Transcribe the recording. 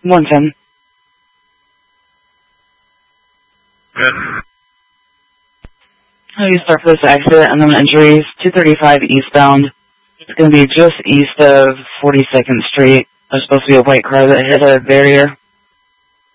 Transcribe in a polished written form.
110. How do you start for this accident? Unknown injuries, 235 eastbound. It's going to be just east of 42nd Street. There's supposed to be a white car that hit a barrier.